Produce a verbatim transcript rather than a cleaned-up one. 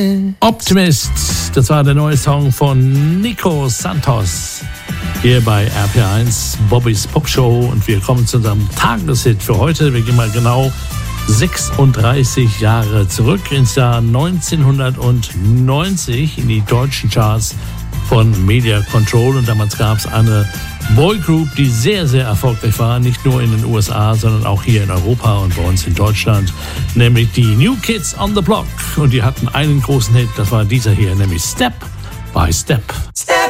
Optimist, das war der neue Song von Nico Santos. Hier bei R P eins, Bobbys Pop Show. Und wir kommen zu unserem Tageshit für heute. Wir gehen mal genau sechsunddreißig Jahre zurück ins Jahr neunzehnhundertneunzig in die deutschen Charts von Media Control. Und damals gab es eine Boygroup, die sehr, sehr erfolgreich war. Nicht nur in den U S A, sondern auch hier in Europa und bei uns in Deutschland. Nämlich die New Kids on the Block. Und die hatten einen großen Hit, das war dieser hier, nämlich Step by Step. Step